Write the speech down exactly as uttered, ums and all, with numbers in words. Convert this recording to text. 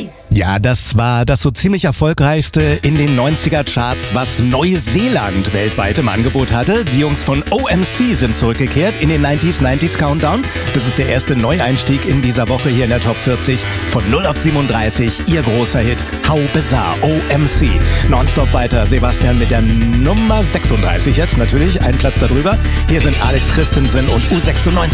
Eis. Ja, das war das so ziemlich erfolgreichste in den neunziger-Charts, was Neuseeland weltweit im Angebot hatte. Die Jungs von O M C sind zurückgekehrt in den neunziger neunziger Countdown. Das ist der erste Neueinstieg in dieser Woche hier in der Top vierzig. Von null auf siebenunddreißig, ihr großer Hit, How Bizarre, O M C. Nonstop weiter, Sebastian mit der Nummer sechsunddreißig jetzt natürlich, einen Platz darüber. Hier sind Alex Christensen und U sechsundneunzig.